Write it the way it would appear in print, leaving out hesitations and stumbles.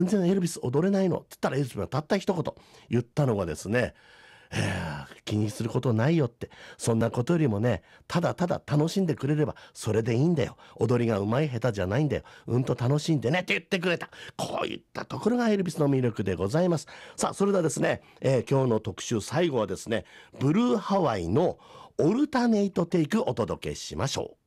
全然エルビス踊れないのって言ったら、エルビスがたった一言言ったのがですね、気にすることないよって。そんなことよりもね、ただただ楽しんでくれればそれでいいんだよ。踊りが上手い下手じゃないんだよ。楽しんでねって言ってくれた。こういったところがエルビスの魅力でございます。さあ、それではですね、今日の特集最後はですね、ブルーハワイのオルタネイトテイクお届けしましょう。